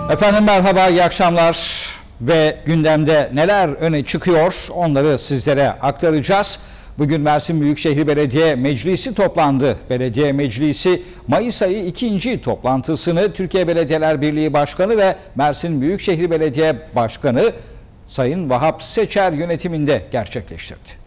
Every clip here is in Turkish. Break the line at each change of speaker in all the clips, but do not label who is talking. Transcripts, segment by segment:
Efendim merhaba, iyi akşamlar ve gündemde neler öne çıkıyor onları sizlere aktaracağız. Bugün Mersin Büyükşehir Belediye Meclisi toplandı. Belediye Meclisi Mayıs ayı 2. toplantısını Türkiye Belediyeler Birliği Başkanı ve Mersin Büyükşehir Belediye Başkanı Sayın Vahap Seçer yönetiminde gerçekleştirdi.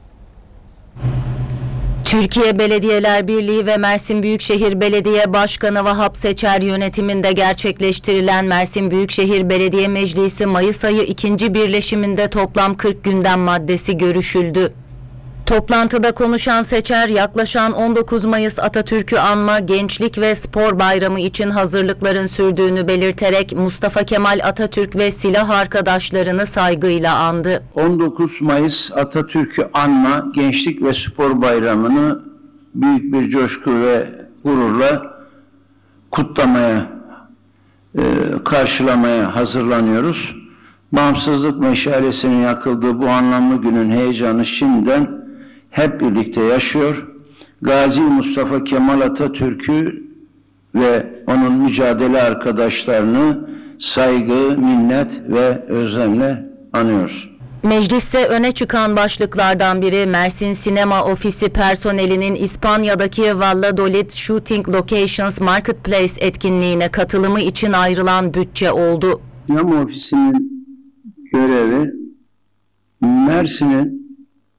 Türkiye Belediyeler Birliği ve Mersin Büyükşehir Belediye Başkanı Vahap Seçer yönetiminde gerçekleştirilen Mersin Büyükşehir Belediye Meclisi Mayıs ayı 2. birleşiminde toplam 40 gündem maddesi görüşüldü. Toplantıda konuşan Seçer, yaklaşan 19 Mayıs Atatürk'ü anma, Gençlik ve Spor Bayramı için hazırlıkların sürdüğünü belirterek Mustafa Kemal Atatürk ve silah arkadaşlarını saygıyla andı.
19 Mayıs Atatürk'ü anma, Gençlik ve Spor Bayramı'nı büyük bir coşku ve gururla kutlamaya, karşılamaya hazırlanıyoruz. Bağımsızlık meşalesinin yakıldığı bu anlamlı günün heyecanı şimdiden hep birlikte yaşıyor. Gazi Mustafa Kemal Atatürk'ü ve onun mücadele arkadaşlarını saygı, minnet ve özlemle anıyoruz.
Mecliste öne çıkan başlıklardan biri Mersin Sinema Ofisi personelinin İspanya'daki Valladolid Shooting Locations Marketplace etkinliğine katılımı için ayrılan bütçe oldu.
Sinema Ofisi'nin görevi Mersin'in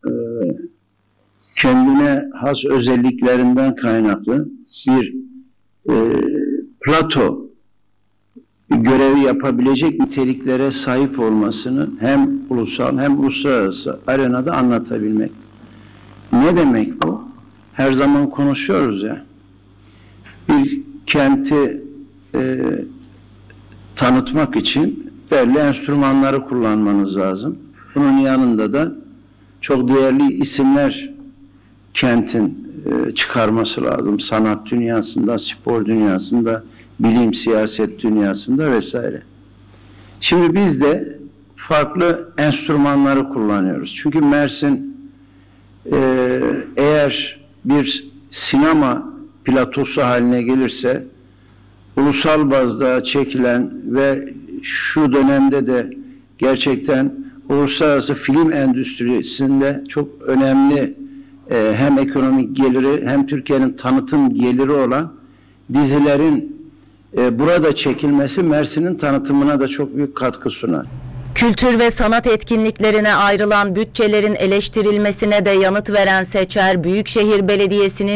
kendine has özelliklerinden kaynaklı bir plato görevi yapabilecek niteliklere sahip olmasını hem ulusal hem uluslararası arenada anlatabilmek. Ne demek bu? Her zaman konuşuyoruz ya. Bir kenti tanıtmak için belli enstrümanları kullanmanız lazım. Bunun yanında da çok değerli isimler kentin çıkarması lazım. Sanat dünyasında, spor dünyasında, bilim, siyaset dünyasında vesaire. Şimdi biz de farklı enstrümanları kullanıyoruz. Çünkü Mersin eğer bir sinema platosu haline gelirse ulusal bazda çekilen ve şu dönemde de gerçekten uluslararası film endüstrisinde çok önemli hem ekonomik geliri hem Türkiye'nin tanıtım geliri olan dizilerin burada çekilmesi Mersin'in tanıtımına da çok büyük katkı sunar.
Kültür ve sanat etkinliklerine ayrılan bütçelerin eleştirilmesine de yanıt veren Seçer, Büyükşehir Belediyesi'nin